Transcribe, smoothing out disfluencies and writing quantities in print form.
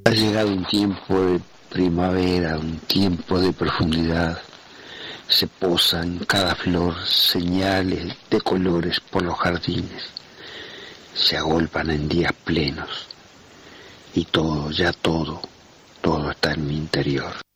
Ha llegado un tiempo de primavera, un tiempo de profundidad. Se posan en cada flor señales de colores por los jardines. Se agolpan en días plenos. Y todo, ya todo está en mi interior.